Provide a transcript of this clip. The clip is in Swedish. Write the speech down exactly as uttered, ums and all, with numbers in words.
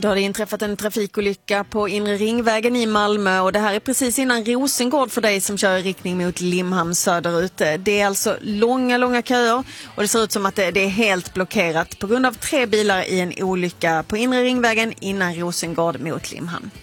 Då har det inträffat en trafikolycka på Inre Ringvägen i Malmö och det här är precis innan Rosengård för dig som kör i riktning mot Limhamn söderut. Det är alltså långa, långa köer och det ser ut som att det är helt blockerat på grund av tre bilar i en olycka på Inre Ringvägen innan Rosengård mot Limhamn.